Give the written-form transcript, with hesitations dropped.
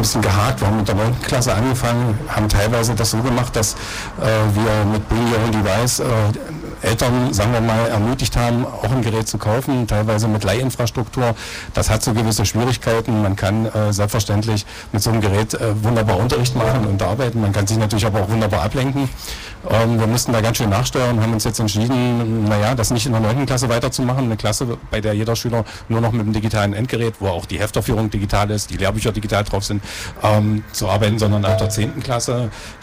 bisschen gehakt. Wir haben mit der 9. Klasse angefangen, haben teilweise das so gemacht, dass wir mit Bring Your Own Device Eltern, sagen wir mal, ermutigt haben, auch ein Gerät zu kaufen, teilweise mit Leihinfrastruktur. Das hat so gewisse Schwierigkeiten. Man kann selbstverständlich mit so einem Gerät wunderbar Unterricht machen und arbeiten. Man kann sich natürlich aber auch wunderbar ablenken. Wir mussten da ganz schön nachsteuern, haben uns jetzt entschieden, das nicht in der 9. Klasse weiterzumachen. Eine Klasse, bei der jeder Schüler nur noch mit dem digitalen Endgerät, wo auch die Heftaufführung digital ist, die Lehrbücher digital drauf sind, zu arbeiten, sondern ab der 10. Klasse